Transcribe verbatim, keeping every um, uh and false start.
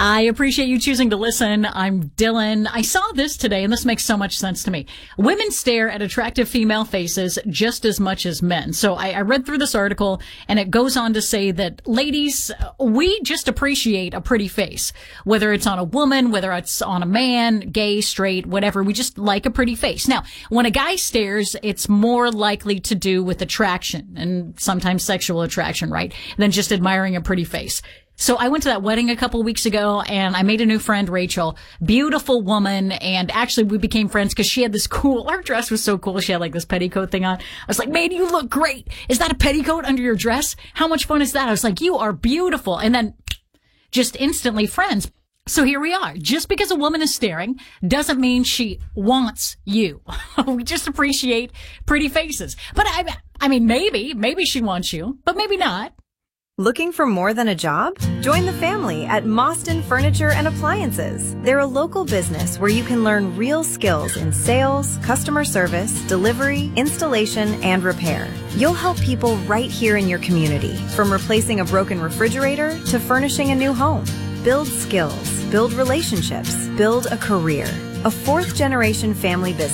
I appreciate you choosing to listen. I'm Dylan. I saw this today, and this makes so much sense to me. Women stare at attractive female faces just as much as men. So I, I read through this article, and it goes on to say that ladies, we just appreciate a pretty face. Whether it's on a woman, whether it's on a man, gay, straight, whatever, we just like a pretty face. Now, when a guy stares, it's more likely to do with attraction, and sometimes sexual attraction, right, than just admiring a pretty face. So I went to that wedding a couple weeks ago, and I made a new friend, Rachel. Beautiful woman, and actually we became friends because she had this cool, her dress was so cool. She had like this petticoat thing on. I was like, man, you look great. Is that a petticoat under your dress? How much fun is that? I was like, you are beautiful. And then just instantly friends. So here we are. Just because a woman is staring doesn't mean she wants you. We just appreciate pretty faces. But I, I mean, maybe, maybe she wants you, but maybe not. Looking for more than a job? Join the family at Mostyn Furniture and Appliances. They're a local business where you can learn real skills in sales, customer service, delivery, installation, and repair. You'll help people right here in your community, from replacing a broken refrigerator to furnishing a new home. Build skills, build relationships, build a career. A fourth-generation family business.